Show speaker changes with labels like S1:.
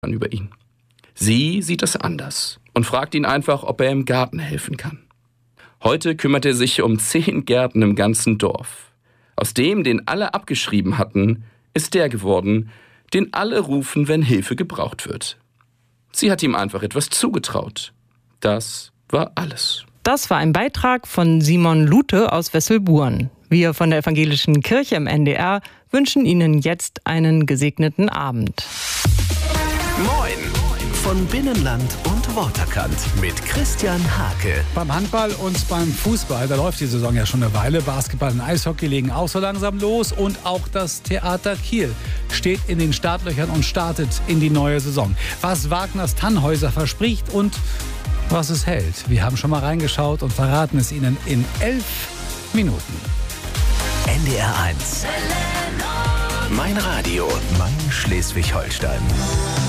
S1: über ihn. Sie sieht es anders und fragt ihn einfach, ob er im Garten helfen kann. Heute kümmert er sich um 10 Gärten im ganzen Dorf. Aus dem, den alle abgeschrieben hatten, ist der geworden, den alle rufen, wenn Hilfe gebraucht wird. Sie hat ihm einfach etwas zugetraut. Das war alles.
S2: Das war ein Beitrag von Simon Lute aus Wesselburen. Wir von der Evangelischen Kirche im NDR wünschen Ihnen jetzt einen gesegneten Abend.
S3: Moin von Binnenland und Waterkant mit Christian Hake.
S4: Beim Handball und beim Fußball, da läuft die Saison ja schon eine Weile. Basketball und Eishockey legen auch so langsam los. Und auch das Theater Kiel steht in den Startlöchern und startet in die neue Saison. Was Wagners Tannhäuser verspricht und was es hält. Wir haben schon mal reingeschaut und verraten es Ihnen in 11 Minuten.
S3: NDR 1. Mein Radio, mein Schleswig-Holstein.